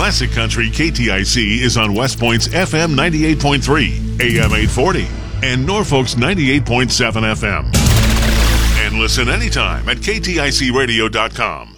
Classic Country KTIC is on West Point's FM 98.3, AM 840, and Norfolk's 98.7 FM. And listen anytime at kticradio.com.